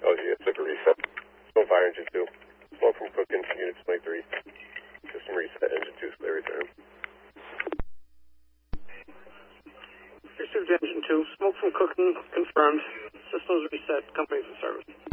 Oh, yeah, it's like a reset. Smoke fire engine 2. Smoke from cooking, unit 23. System reset, engine 2, clear return. Received engine 2. Smoke from cooking confirmed. Systems reset. Company for service.